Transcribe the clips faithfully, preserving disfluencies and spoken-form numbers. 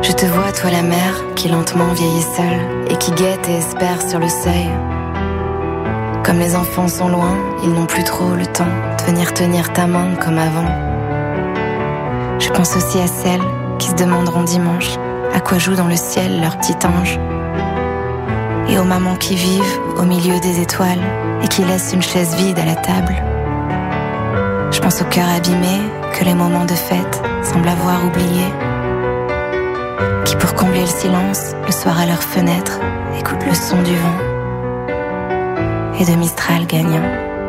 Je te vois, toi la mer, qui lentement vieillit seule et qui guette et espère sur le seuil. Comme les enfants sont loin, ils n'ont plus trop le temps de venir tenir ta main comme avant. Je pense aussi à celles qui se demanderont dimanche à quoi joue dans le ciel leur petit ange. Et aux mamans qui vivent au milieu des étoiles et qui laissent une chaise vide à la table. Je pense au cœur abîmé que les moments de fête semblent avoir oublié, qui pour combler le silence, le soir à leur fenêtre, écoutent le son du vent et de Mistral gagnant.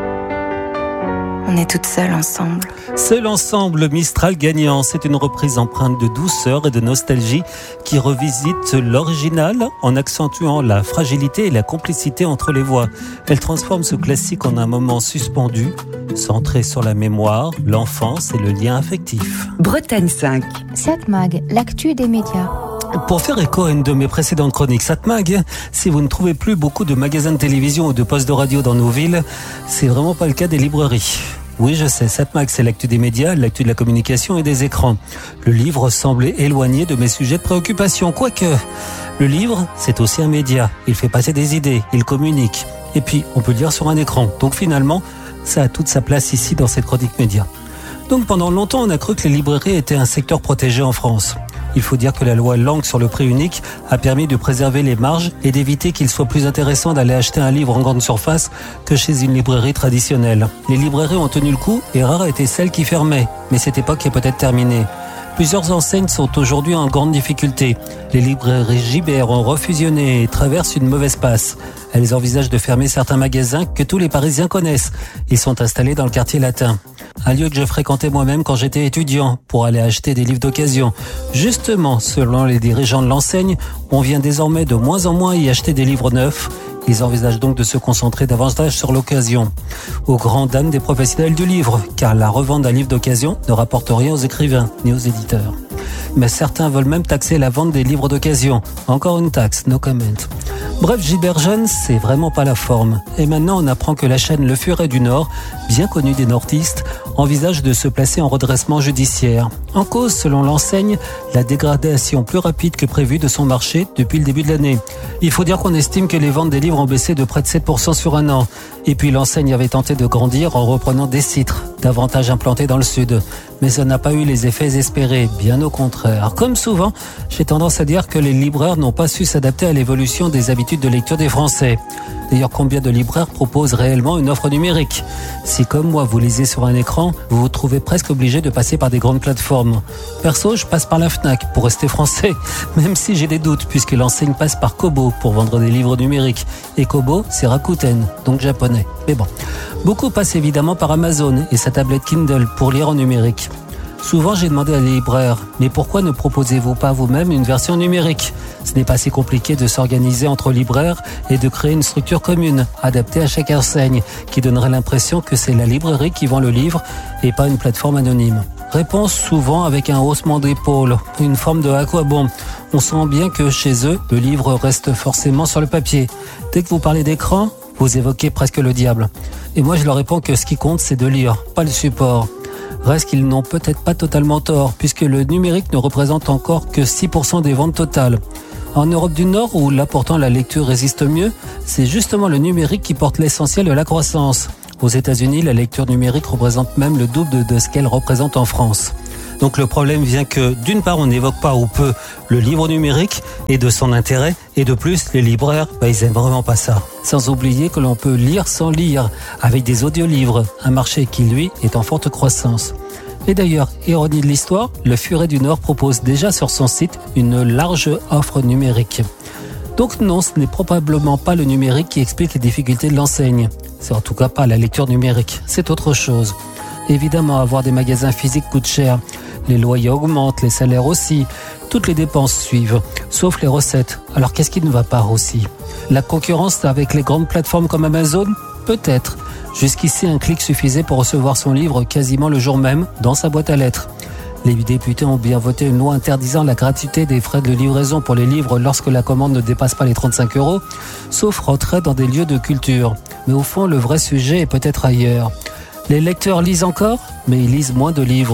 On est toutes seules ensemble. Seul ensemble, Mistral gagnant, c'est une reprise empreinte de douceur et de nostalgie qui revisite l'original en accentuant la fragilité et la complicité entre les voix. Elle transforme ce classique en un moment suspendu, centré sur la mémoire, l'enfance et le lien affectif. Bretagne cinq. Satmag, l'actu des médias. Pour faire écho à une de mes précédentes chroniques Satmag, si vous ne trouvez plus beaucoup de magasins de télévision ou de postes de radio dans nos villes, c'est vraiment pas le cas des librairies. Oui, je sais, Satmag, c'est l'actu des médias, l'actu de la communication et des écrans. Le livre semblait éloigné de mes sujets de préoccupation, quoique le livre, c'est aussi un média. Il fait passer des idées, il communique. Et puis, on peut le lire sur un écran. Donc finalement, ça a toute sa place ici dans cette chronique média. Donc pendant longtemps, on a cru que les librairies étaient un secteur protégé en France. Il faut dire que la loi Lang sur le prix unique a permis de préserver les marges et d'éviter qu'il soit plus intéressant d'aller acheter un livre en grande surface que chez une librairie traditionnelle. Les librairies ont tenu le coup et rares étaient celles qui fermaient. Mais cette époque est peut-être terminée. Plusieurs enseignes sont aujourd'hui en grande difficulté. Les librairies Gibert ont refusionné et traversent une mauvaise passe. Elles envisagent de fermer certains magasins que tous les Parisiens connaissent. Ils sont installés dans le quartier latin. Un lieu que je fréquentais moi-même quand j'étais étudiant pour aller acheter des livres d'occasion. Justement, selon les dirigeants de l'enseigne, on vient désormais de moins en moins y acheter des livres neufs. Ils envisagent donc de se concentrer davantage sur l'occasion, aux grandes dames des professionnels du livre, car la revente d'un livre d'occasion ne rapporte rien aux écrivains ni aux éditeurs. Mais certains veulent même taxer la vente des livres d'occasion. Encore une taxe, no comment. Bref, Gibert Jeune, c'est vraiment pas la forme. Et maintenant, on apprend que la chaîne Le Furet du Nord, bien connue des nordistes, envisage de se placer en redressement judiciaire. En cause, selon l'enseigne, la dégradation plus rapide que prévu de son marché depuis le début de l'année. Il faut dire qu'on estime que les ventes des livres ont baissé de près de sept pour cent sur un an. Et puis l'enseigne avait tenté de grandir en reprenant des citres, davantage implantés dans le sud. Mais ça n'a pas eu les effets espérés, bien au contraire. Comme souvent, j'ai tendance à dire que les libraires n'ont pas su s'adapter à l'évolution des habitudes de lecture des Français. D'ailleurs, combien de libraires proposent réellement une offre numérique ? Si comme moi, vous lisez sur un écran, vous vous trouvez presque obligé de passer par des grandes plateformes. Perso, je passe par la Fnac pour rester français, même si j'ai des doutes, puisque l'enseigne passe par Kobo pour vendre des livres numériques. Et Kobo, c'est Rakuten, donc japonais. Mais bon, beaucoup passent évidemment par Amazon et sa tablette Kindle pour lire en numérique. Souvent, j'ai demandé à les libraires, mais pourquoi ne proposez-vous pas vous-même une version numérique ? Ce n'est pas si compliqué de s'organiser entre libraires et de créer une structure commune, adaptée à chaque enseigne, qui donnerait l'impression que c'est la librairie qui vend le livre et pas une plateforme anonyme. Réponse souvent avec un haussement d'épaule, une forme de à quoi bon. On sent bien que chez eux, le livre reste forcément sur le papier. Dès que vous parlez d'écran, vous évoquez presque le diable. Et moi, je leur réponds que ce qui compte, c'est de lire, pas le support. Reste qu'ils n'ont peut-être pas totalement tort, puisque le numérique ne représente encore que six pour cent des ventes totales. En Europe du Nord, où là pourtant la lecture résiste mieux, c'est justement le numérique qui porte l'essentiel de la croissance. Aux États-Unis, la lecture numérique représente même le double de ce qu'elle représente en France. Donc le problème vient que, d'une part, on n'évoque pas ou peu le livre numérique et de son intérêt, et de plus, les libraires, bah, ils aiment vraiment pas ça. Sans oublier que l'on peut lire sans lire, avec des audiolivres, un marché qui, lui, est en forte croissance. Et d'ailleurs, ironie de l'histoire, le Furet du Nord propose déjà sur son site une large offre numérique. Donc non, ce n'est probablement pas le numérique qui explique les difficultés de l'enseigne. C'est en tout cas pas la lecture numérique, c'est autre chose. Évidemment, avoir des magasins physiques coûte cher. Les loyers augmentent, les salaires aussi. Toutes les dépenses suivent, sauf les recettes. Alors qu'est-ce qui ne va pas aussi ? La concurrence avec les grandes plateformes comme Amazon ? Peut-être. Jusqu'ici, un clic suffisait pour recevoir son livre quasiment le jour même, dans sa boîte à lettres. Les députés ont bien voté une loi interdisant la gratuité des frais de livraison pour les livres lorsque la commande ne dépasse pas les trente-cinq euros, sauf retrait dans des lieux de culture. Mais au fond, le vrai sujet est peut-être ailleurs. Les lecteurs lisent encore, mais ils lisent moins de livres.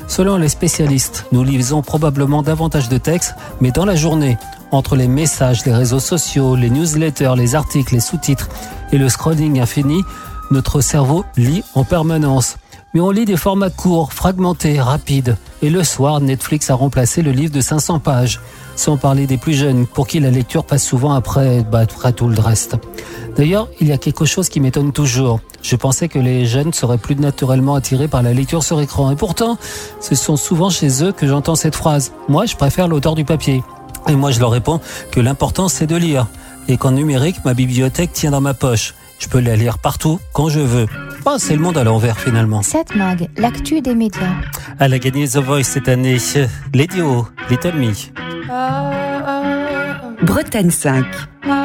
Selon les spécialistes, nous lisons probablement davantage de textes, mais dans la journée, entre les messages, les réseaux sociaux, les newsletters, les articles, les sous-titres et le scrolling infini, notre cerveau lit en permanence. Mais on lit des formats courts, fragmentés, rapides. Et le soir, Netflix a remplacé le livre de cinq cents pages. Sans parler des plus jeunes, pour qui la lecture passe souvent après, bah, après tout le reste. D'ailleurs, il y a quelque chose qui m'étonne toujours. Je pensais que les jeunes seraient plus naturellement attirés par la lecture sur écran. Et pourtant, ce sont souvent chez eux que j'entends cette phrase. Moi, je préfère l'auteur du papier. Et moi, je leur réponds que l'important, c'est de lire. Et qu'en numérique, ma bibliothèque tient dans ma poche. Je peux la lire partout, quand je veux. Oh, c'est le monde à l'envers, finalement. sept Mag, l'actu des médias. Elle a gagné The Voice cette année. Lady O, Little Me. Bretagne cinq.